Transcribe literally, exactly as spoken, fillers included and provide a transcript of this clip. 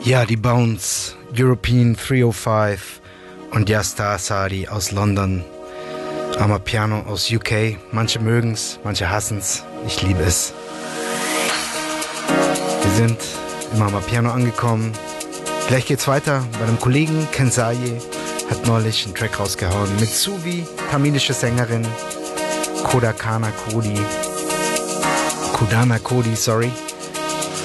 Ja, die Bounce, European dreihundertfünf und Yasta Sadi aus London. Amapiano aus U K. Manche mögen's, manche hassen's. Ich liebe es. Wir sind im Amapiano angekommen. Gleich geht's weiter bei einem Kollegen, Kensaye, hat neulich einen Track rausgehauen mit Suvi, tamilische Sängerin, Kodakana Kodi, Kodana Kodi, sorry.